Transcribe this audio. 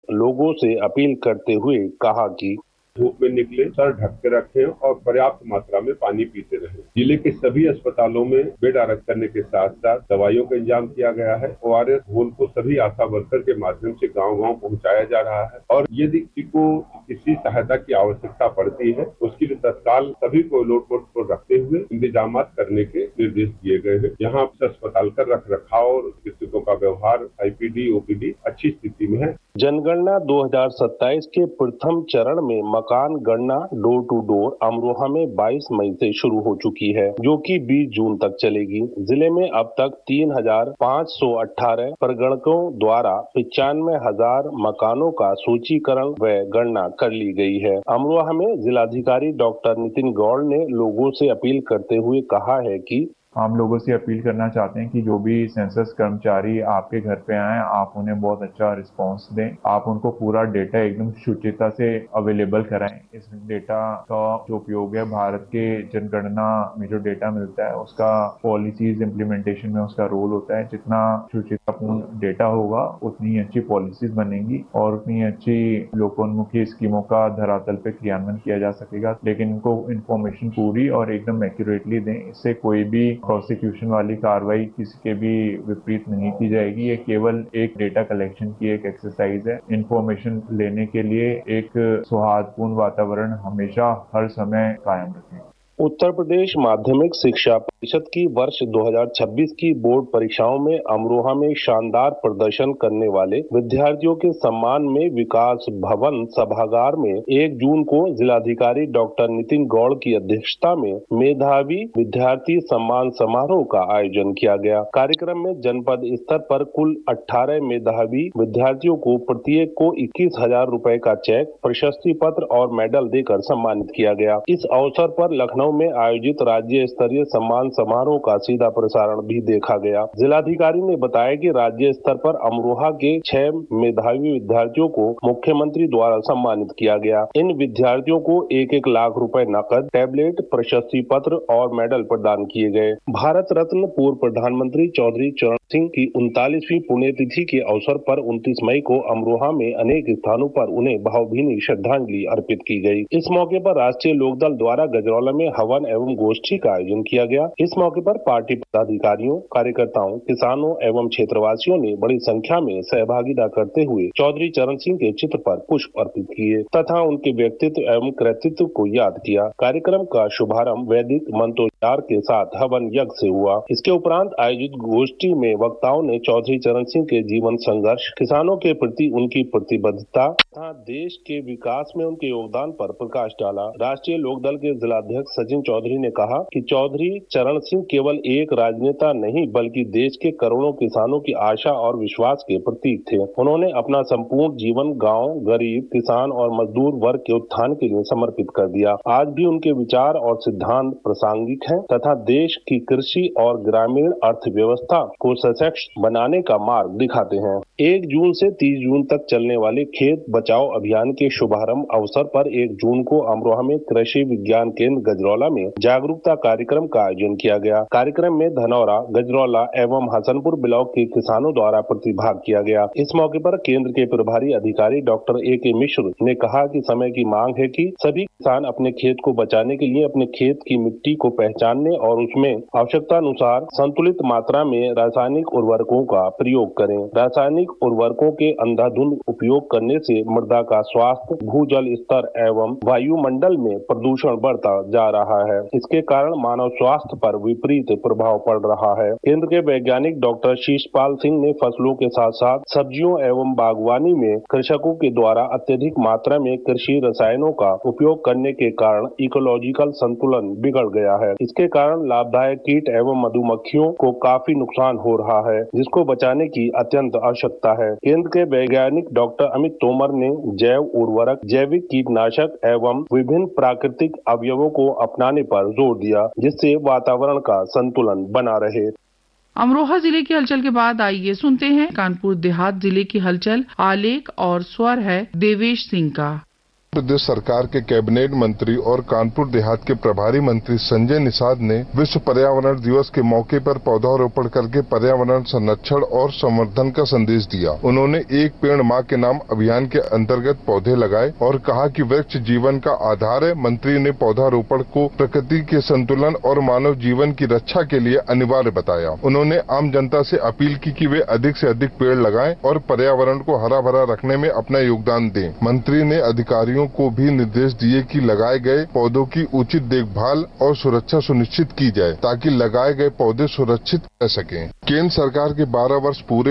लोगों से अपील करते हुए कहा कि धूप में निकले, सर ढक के रखें और पर्याप्त मात्रा में पानी पीते रहें। जिले के सभी अस्पतालों में बेड आरक्षण करने के साथ साथ दवाइयों का इंतजाम किया गया है। ORS घोल को सभी आशा वर्कर के माध्यम से गांव-गांव पहुंचाया जा रहा है और यदि किसी को किसी सहायता की आवश्यकता पड़ती है, उसके लिए तत्काल सभी को अलर्ट मोड पर रखते हुए इंतजाम करने के निर्देश दिए गए हैं। यहाँ अस्पताल का रख-रखाव और चिकित्सकों का व्यवहार IPD, OPD अच्छी स्थिति में है। जनगणना 2027 के प्रथम चरण में मकान गणना डोर टू डोर अमरोहा में 22 मई से शुरू हो चुकी है, जो कि 20 जून तक चलेगी। जिले में अब तक 3,518 प्रगणकों द्वारा 95,000 मकानों का सूचीकरण व गणना कर ली गई है। अमरोहा में जिलाधिकारी डॉक्टर नितिन गौड़ ने लोगों से अपील करते हुए कहा है कि हम लोगों से अपील करना चाहते हैं कि जो भी सेंसस कर्मचारी आपके घर पे आए, आप उन्हें बहुत अच्छा रिस्पांस दें। आप उनको पूरा डेटा एकदम शुचिता से अवेलेबल कराएं। इस डेटा का जो उपयोग है, भारत के जनगणना में जो डेटा मिलता है उसका पॉलिसीज इम्प्लीमेंटेशन में उसका रोल होता है। जितना शुचितापूर्ण डेटा होगा उतनी अच्छी पॉलिसीज बनेंगी और उतनी अच्छी लोकोन्मुखी स्कीमों का धरातल पे क्रियान्वयन किया जा सकेगा। लेकिन इनको इन्फॉर्मेशन पूरी और एकदम एक्यूरेटली दें। इससे कोई भी प्रोसिक्यूशन वाली कार्रवाई किसी के भी विपरीत नहीं की जाएगी। ये केवल एक डेटा कलेक्शन की एक एक्सरसाइज है। इन्फॉर्मेशन लेने के लिए एक सौहार्दपूर्ण वातावरण हमेशा हर समय कायम रखें। उत्तर प्रदेश माध्यमिक शिक्षा परिषद की वर्ष 2026 की बोर्ड परीक्षाओं में अमरोहा में शानदार प्रदर्शन करने वाले विद्यार्थियों के सम्मान में विकास भवन सभागार में 1 जून को जिलाधिकारी डॉक्टर नितिन गौड़ की अध्यक्षता में मेधावी विद्यार्थी सम्मान समारोह का आयोजन किया गया। कार्यक्रम में जनपद स्तर पर कुल 18 मेधावी विद्यार्थियों को प्रत्येक को 21,000 रुपए का चेक, प्रशस्ति पत्र और मेडल देकर सम्मानित किया गया। इस अवसर पर लखनऊ में आयोजित राज्य स्तरीय सम्मान समारोह का सीधा प्रसारण भी देखा गया। जिलाधिकारी ने बताया कि राज्य स्तर पर अमरोहा के 6 मेधावी विद्यार्थियों को मुख्यमंत्री द्वारा सम्मानित किया गया। इन विद्यार्थियों को 1-1 लाख रुपए नकद, टैबलेट, प्रशस्ति पत्र और मेडल प्रदान किए गए। भारत रत्न पूर्व प्रधानमंत्री चौधरी चरण सिंह की 39वीं पुण्यतिथि के अवसर पर 29 मई को अमरोहा में अनेक स्थानों पर उन्हें भावभीनी श्रद्धांजलि अर्पित की गई। इस मौके पर राष्ट्रीय लोकदल द्वारा गजरौला में हवन एवं गोष्ठी का आयोजन किया गया। इस मौके पर पार्टी पदाधिकारियों, कार्यकर्ताओं, किसानों एवं क्षेत्रवासियों ने बड़ी संख्या में सहभागिता करते हुए चौधरी चरण सिंह के चित्र पर पुष्प अर्पित किए तथा उनके व्यक्तित्व एवं कृतित्व को याद किया। कार्यक्रम का शुभारंभ वैदिक मंत्रोच्चार के साथ हवन यज्ञ से हुआ। इसके उपरांत आयोजित गोष्ठी में वक्ताओं ने चौधरी चरण सिंह के जीवन संघर्ष, किसानों के प्रति उनकी प्रतिबद्धता तथा देश के विकास में उनके योगदान पर प्रकाश डाला। राष्ट्रीय लोकदल के जिलाध्यक्ष सचिन चौधरी ने कहा कि चौधरी चरण सिंह केवल एक राजनेता नहीं बल्कि देश के करोड़ों किसानों की आशा और विश्वास के प्रतीक थे। उन्होंने अपना संपूर्ण जीवन गांव, गरीब, किसान और मजदूर वर्ग के उत्थान के लिए समर्पित कर दिया। आज भी उनके विचार और सिद्धांत प्रासंगिक हैं तथा देश की कृषि और ग्रामीण अर्थव्यवस्था को सशक्त बनाने का मार्ग दिखाते हैं। 1 जून से 30 जून तक चलने वाले खेत बचाओ अभियान के शुभारंभ अवसर पर 1 जून को अमरोहा में कृषि विज्ञान केंद्र गजरौला में जागरूकता कार्यक्रम का आयोजन किया गया। कार्यक्रम में धनौरा, गजरौला एवं हसनपुर ब्लॉक के किसानों द्वारा प्रतिभाग किया गया। इस मौके पर केंद्र के प्रभारी अधिकारी डॉक्टर AK मिश्र ने कहा कि समय की मांग है कि सभी किसान अपने खेत को बचाने के लिए अपने खेत की मिट्टी को पहचानने और उसमें आवश्यकता अनुसार संतुलित मात्रा में रासायनिक उर्वरकों का प्रयोग करें। रासायनिक उर्वरकों के अंधाधुंध उपयोग करने से मृदा का स्वास्थ्य, भूजल स्तर एवं वायुमंडल में प्रदूषण बढ़ता जा रहा है। इसके कारण मानव स्वास्थ्य पर विपरीत प्रभाव पड़ रहा है। केंद्र के वैज्ञानिक डॉक्टर शीशपाल सिंह ने फसलों के साथ साथ सब्जियों एवं बागवानी में कृषकों के द्वारा अत्यधिक मात्रा में कृषि रसायनों का उपयोग करने के कारण इकोलॉजिकल संतुलन बिगड़ गया है। इसके कारण लाभदायक कीट एवं मधुमक्खियों को काफी नुकसान हो रहा है, जिसको बचाने की अत्यंत आवश्यकता है। केंद्र के वैज्ञानिक डॉक्टर अमित तोमर ने जैव उर्वरक, जैविक कीटनाशक एवं विभिन्न प्राकृतिक अवयवों को अपनाने पर जोर दिया, जिससे वातावरण का संतुलन बना रहे। अमरोहा जिले की हलचल के बाद आइए सुनते हैं कानपुर देहात जिले की हलचल। आलेख और स्वर है देवेश सिंह का। प्रदेश सरकार के कैबिनेट मंत्री और कानपुर देहात के प्रभारी मंत्री संजय निषाद ने विश्व पर्यावरण दिवस के मौके पर पौधारोपण करके पर्यावरण संरक्षण और संवर्धन का संदेश दिया। उन्होंने एक पेड़ मां के नाम अभियान के अंतर्गत पौधे लगाए और कहा कि वृक्ष जीवन का आधार है। मंत्री ने पौधारोपण को प्रकृति के संतुलन और मानव जीवन की रक्षा के लिए अनिवार्य बताया। उन्होंने आम जनता से अपील की कि वे अधिक से अधिक पेड़ लगाएं और पर्यावरण को हरा भरा रखने में अपना योगदान दें। मंत्री ने अधिकारियों को भी निर्देश दिए कि लगाए गए पौधों की उचित देखभाल और सुरक्षा सुनिश्चित की जाए ताकि लगाए गए पौधे सुरक्षित रह सकें। केंद्र सरकार के 12 वर्ष पूरे